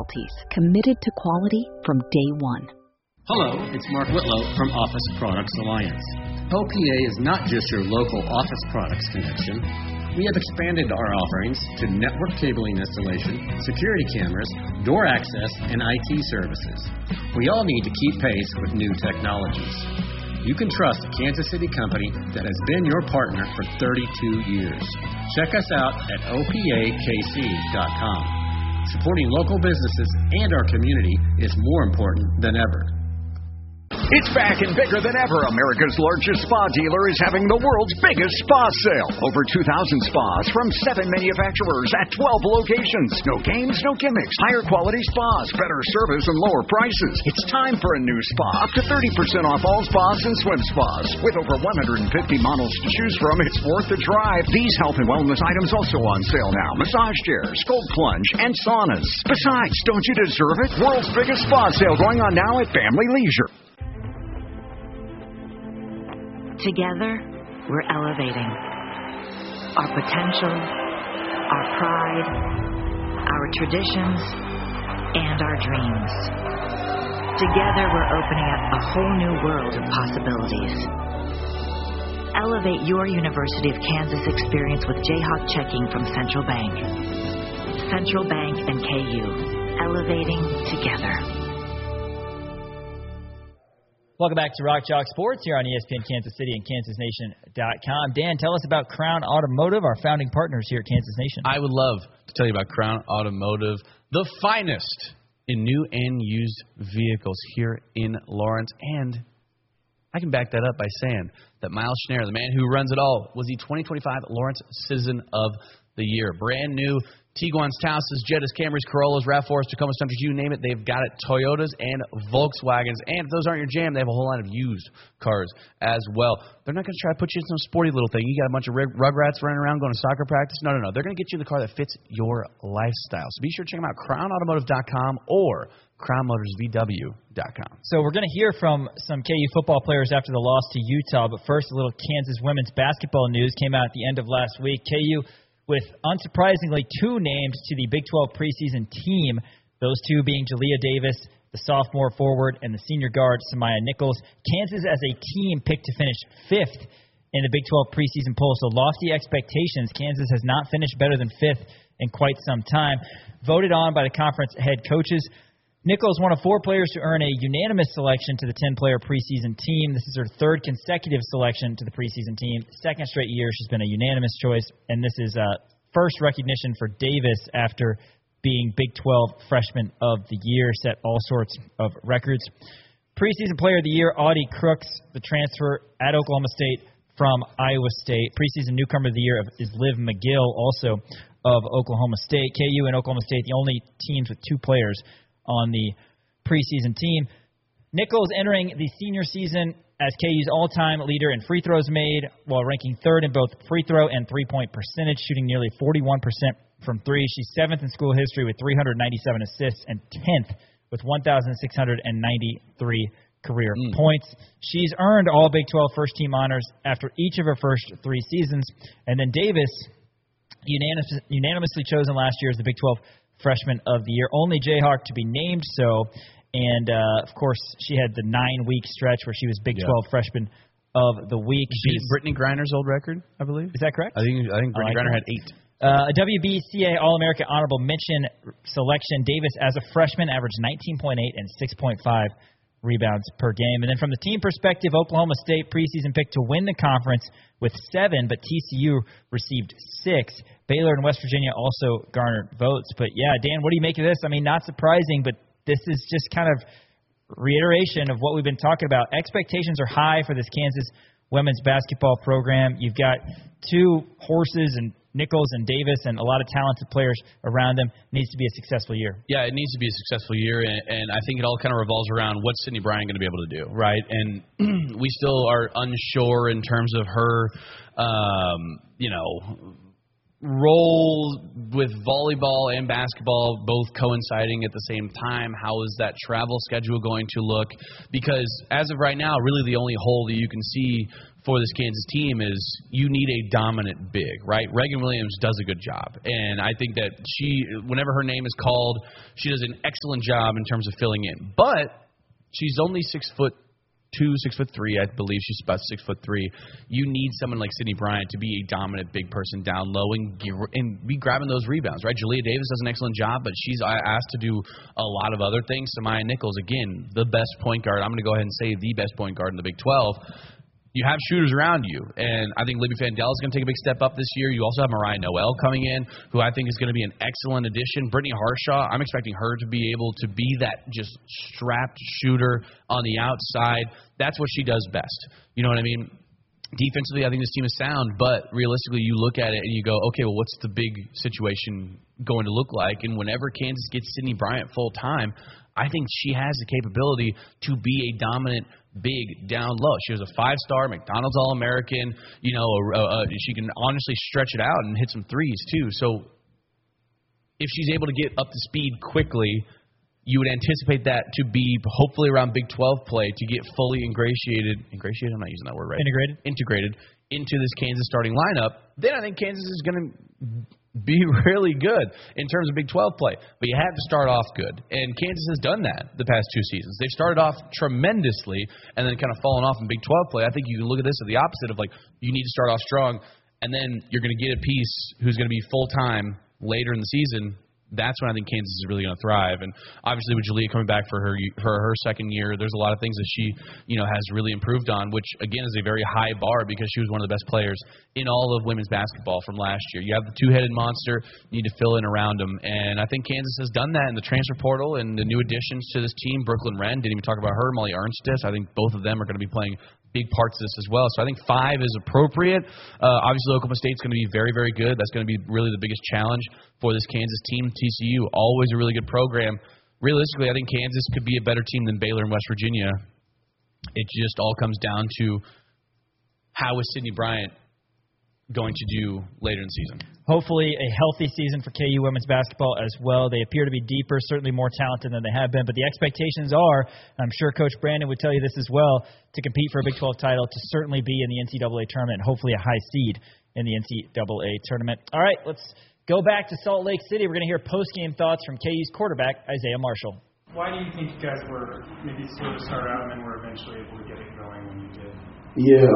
specialties, committed to quality from day one. Hello, it's Mark Whitlow from Office Products Alliance. OPA is not just your local office products connection. We have expanded our offerings to network cabling installation, security cameras, door access, and IT services. We all need to keep pace with new technologies. You can trust a Kansas City company that has been your partner for 32 years. Check us out at opakc.com. Supporting local businesses and our community is more important than ever. It's back and bigger than ever. America's largest spa dealer is having the world's biggest spa sale. Over 2,000 spas from 7 manufacturers at 12 locations. No games, no gimmicks. Higher quality spas, better service, and lower prices. It's time for a new spa. Up to 30% off all spas and swim spas. With over 150 models to choose from, it's worth the drive. These health and wellness items also on sale now. Massage chairs, cold plunge, and saunas. Besides, don't you deserve it? World's biggest spa sale going on now at Family Leisure. Together, we're elevating our potential, our pride, our traditions, and our dreams. Together, we're opening up a whole new world of possibilities. Elevate your University of Kansas experience with Jayhawk checking from Central Bank. Central Bank and KU, elevating together. Welcome back to Rock Chalk Sports here on ESPN Kansas City and KansasNation.com. Dan, tell us about Crown Automotive, our founding partners here at Kansas Nation. I would love to tell you about Crown Automotive, the finest in new and used vehicles here in Lawrence. And I can back that up by saying that Miles Schneider, the man who runs it all, was the 2025 Lawrence Citizen of the Year. Brand new Tiguan's, Taos's, Jettas, Camrys, Corollas, RAV4s, Tacomas, Tundras, you name it, they've got it. Toyotas and Volkswagens. And if those aren't your jam, they have a whole line of used cars as well. They're not going to try to put you in some sporty little thing. You got a bunch of rugrats running around going to soccer practice. No. They're going to get you the car that fits your lifestyle. So be sure to check them out, crownautomotive.com or crownmotorsvw.com. So we're going to hear from some KU football players after the loss to Utah. But first, a little Kansas women's basketball news came out at the end of last week. KU with, unsurprisingly, 2 names to the Big 12 preseason team, those 2 being Jalea Davis, the sophomore forward, and the senior guard, Samaya Nichols. Kansas as a team picked to finish 5th in the Big 12 preseason poll, so lofty expectations. Kansas has not finished better than 5th in quite some time. Voted on by the conference head coaches. Nichols, one of 4 players to earn a unanimous selection to the 10-player preseason team. This is her 3rd consecutive selection to the preseason team. 2nd straight year she's been a unanimous choice, and this is first recognition for Davis after being Big 12 Freshman of the Year, set all sorts of records. Preseason Player of the Year, Audie Crooks, the transfer at Oklahoma State from Iowa State. Preseason Newcomer of the Year is Liv McGill, also of Oklahoma State. KU and Oklahoma State, the only teams with 2 players on the preseason team. Nichols entering the senior season as KU's all-time leader in free throws made, while ranking 3rd in both free throw and three-point percentage, shooting nearly 41% from 3. She's 7th in school history with 397 assists and 10th with 1,693 career points. She's earned all Big 12 first-team honors after each of her first 3 seasons. And then Davis, unanimously chosen last year as the Big 12 Freshman of the Year. Only Jayhawk to be named so. And, of course, she had the 9-week stretch where she was Big 12 Freshman of the Week. Beat Brittany Griner's old record, I believe. Is that correct? I think Brittany Griner had 8. A WBCA All-America Honorable Mention selection. Davis, as a freshman, averaged 19.8 and 6.5 rebounds per game. And then from the team perspective, Oklahoma State preseason pick to win the conference with 7, but TCU received 6. Baylor and West Virginia also garnered votes. But, yeah, Dan, what do you make of this? I mean, not surprising, but this is just kind of reiteration of what we've been talking about. Expectations are high for this Kansas women's basketball program. You've got 2 horses and Nichols and Davis and a lot of talented players around them. It needs to be a successful year. Yeah, it needs to be a successful year, and I think it all kind of revolves around what's Sydney Bryan going to be able to do, right? And we still are unsure in terms of her, role with volleyball and basketball both coinciding at the same time. How is that travel schedule going to look? Because as of right now, really the only hole that you can see for this Kansas team is you need a dominant big, right? Reagan Williams does a good job, and I think that whenever her name is called, she does an excellent job in terms of filling in. But she's only 6'2", 6'3", I believe she's about 6'3". You need someone like Sydney Bryant to be a dominant big person down low and be grabbing those rebounds, right? Jalea Davis does an excellent job, but she's asked to do a lot of other things. Samaya Nichols, again, the best point guard. I'm going to go ahead and say the best point guard in the Big 12. You have shooters around you, and I think Libby Fandel is going to take a big step up this year. You also have Mariah Noel coming in, who I think is going to be an excellent addition. Brittany Harshaw, I'm expecting her to be able to be that just strapped shooter on the outside. That's what she does best. You know what I mean? Defensively, I think this team is sound, but realistically, you look at it and you go, okay, well, what's the big situation going to look like? And whenever Kansas gets Sydney Bryant full time, I think she has the capability to be a dominant big down low. She was a 5-star McDonald's All-American. You know, she can honestly stretch it out and hit some threes too. So if she's able to get up to speed quickly, you would anticipate that to be hopefully around Big 12 play to get fully ingratiated. Ingratiated? I'm not using that word right. Integrated into this Kansas starting lineup. Then I think Kansas is going to be really good in terms of Big 12 play. But you have to start off good. And Kansas has done that the past 2 seasons. They've started off tremendously and then kind of fallen off in Big 12 play. I think you can look at this as the opposite of, like, you need to start off strong, and then you're going to get a piece who's going to be full-time later in the season. That's when I think Kansas is really going to thrive. And obviously with Jalea coming back for her second year, there's a lot of things that she, has really improved on, which again is a very high bar because she was one of the best players in all of women's basketball from last year. You have the two-headed monster, you need to fill in around them. And I think Kansas has done that in the transfer portal and the new additions to this team. Brooklyn Wren, didn't even talk about her, Molly Ernstis. I think both of them are going to be playing big parts of this as well. So I think 5 is appropriate. Obviously, Oklahoma State's going to be very, very good. That's going to be really the biggest challenge for this Kansas team. TCU, always a really good program. Realistically, I think Kansas could be a better team than Baylor and West Virginia. It just all comes down to how is Sydney Bryant going to do later in the season. Hopefully a healthy season for KU women's basketball as well. They appear to be deeper, certainly more talented than they have been, but the expectations are, I'm sure Coach Brandon would tell you this as well, to compete for a Big 12 title, to certainly be in the NCAA tournament, and hopefully a high seed in the NCAA tournament. All right, let's go back to Salt Lake City. We're going to hear post-game thoughts from KU's quarterback, Isaiah Marshall. Why do you think you guys were maybe slow to start out and then were eventually able to get it going when you did? Yeah,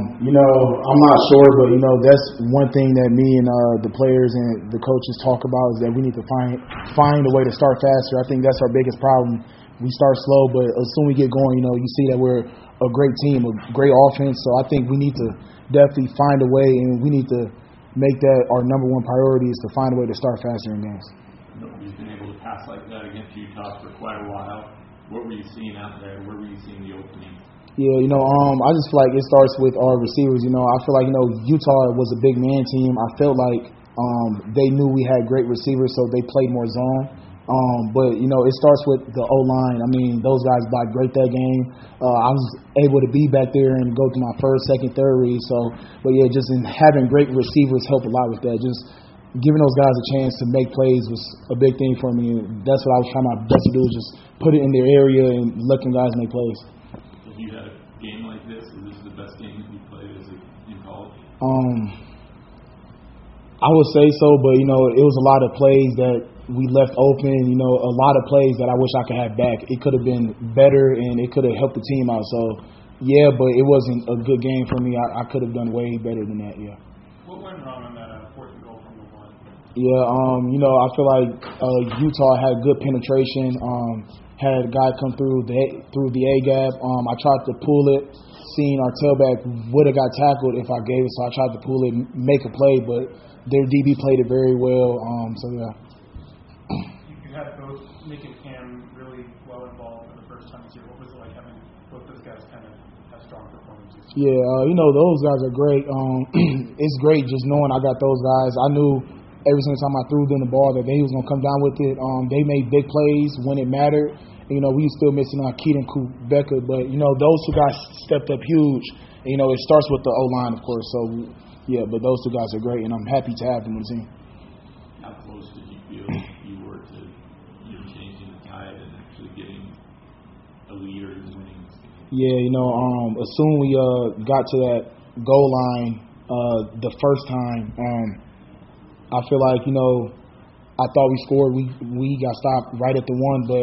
I'm not sure, but, that's one thing that me and the players and the coaches talk about is that we need to find a way to start faster. I think that's our biggest problem. We start slow, but as soon as we get going, you see that we're a great team, a great offense. So I think we need to definitely find a way, and we need to make that our number one priority is to find a way to start faster in games. Nobody's been able to pass like that against Utah for quite a while. What were you seeing out there? Where were you seeing the opening? Yeah, I just feel like it starts with our receivers. I feel like, Utah was a big man team. I felt like they knew we had great receivers, so they played more zone. But, it starts with the O-line. I mean, those guys played great that game. I was able to be back there and go to my first, second, third read. But just in having great receivers helped a lot with that. Just giving those guys a chance to make plays was a big thing for me. And that's what I was trying my best to do, is just put it in their area and letting guys make plays. Have you had a game like this? Is this the best game that you played in college? I would say so, but, it was a lot of plays that we left open, a lot of plays that I wish I could have back. It could have been better, and it could have helped the team out. So, yeah, but it wasn't a good game for me. I could have done way better than that, yeah. What went wrong on that fourth and goal from the 1? Yeah, I feel like Utah had good penetration, had a guy come through the A-gap. I tried to pull it, seeing our tailback would have got tackled if I gave it, so I tried to pull it, make a play, but their DB played it very well, so yeah. You had both Nick and Cam really well involved for the first time this year. What was it like having both those guys kind of have strong performances? Yeah, those guys are great. It's great just knowing I got those guys. I knew every single time I threw them the ball that they was going to come down with it. They made big plays when it mattered. We still missing Keaton Kubeka, but, those two guys stepped up huge. It starts with the O-line, of course. So, yeah, but those two guys are great, and I'm happy to have them on the team. How close did you feel you were to changing the tide and actually getting a leader who's winning this game? Yeah, as soon we got to that goal line the first time. I feel like, I thought we scored. We got stopped right at the 1, but